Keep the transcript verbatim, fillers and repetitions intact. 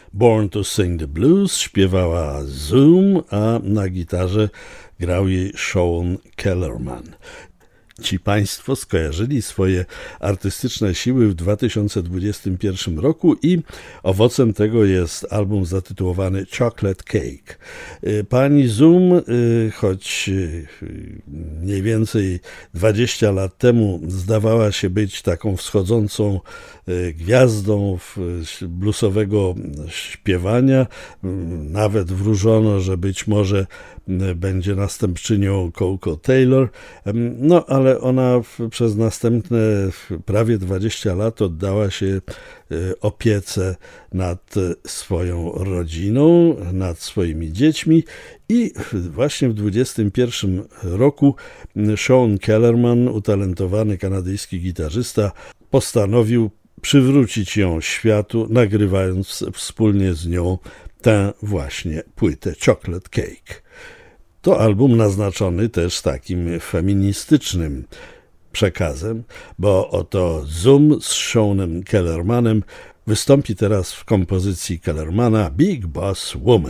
Born to Sing the Blues śpiewała Zoom, a na gitarze grał jej Sean Kellerman. Ci państwo skojarzyli swoje artystyczne siły w dwa tysiące dwudziestym pierwszym roku i owocem tego jest album zatytułowany Chocolate Cake. Pani Zoom, choć mniej więcej dwadzieścia lat temu zdawała się być taką wschodzącą gwiazdą bluesowego śpiewania, nawet wróżono, że być może będzie następczynią Coco Taylor, no ale ona przez następne prawie dwadzieścia lat oddała się opiece nad swoją rodziną, nad swoimi dziećmi i właśnie w dwudziestym pierwszym roku Sean Kellerman, utalentowany kanadyjski gitarzysta, postanowił przywrócić ją światu, nagrywając wspólnie z nią tę właśnie płytę Chocolate Cake. To album naznaczony też takim feministycznym przekazem, bo oto Zoom z Seanem Kellermanem wystąpi teraz w kompozycji Kellermana Big Boss Woman.